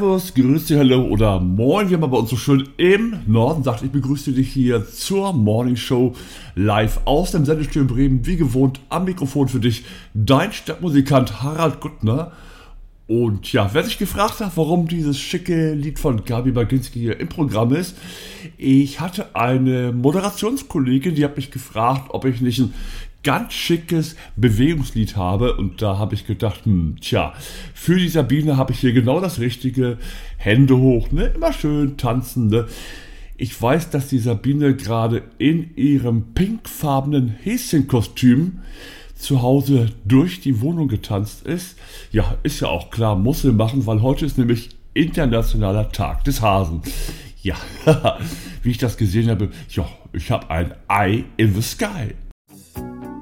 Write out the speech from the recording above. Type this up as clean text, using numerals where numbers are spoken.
Servus, Grüße, Hallo oder Moin, wie man bei uns so schön im Norden sagt. Ich begrüße dich hier zur Morning Show live aus dem Sendestudio in Bremen. Wie gewohnt am Mikrofon für dich dein Stadtmusikant Harald Guttner. Und ja, wer sich gefragt hat, warum dieses schicke Lied von Gabi Baginski hier im Programm ist, ich hatte eine Moderationskollegin, die hat mich gefragt, ob ich nicht ein ganz schickes Bewegungslied habe, und da habe ich gedacht, für die Sabine habe ich hier genau das Richtige. Hände hoch, ne? Immer schön tanzen, ne? Ich weiß, dass die Sabine gerade in ihrem pinkfarbenen Häschenkostüm zu Hause durch die Wohnung getanzt ist. Ja, ist ja auch klar, muss sie machen, weil heute ist nämlich Internationaler Tag des Hasen. Ja, wie ich das gesehen habe, ja, ich habe ein Eye in the Sky.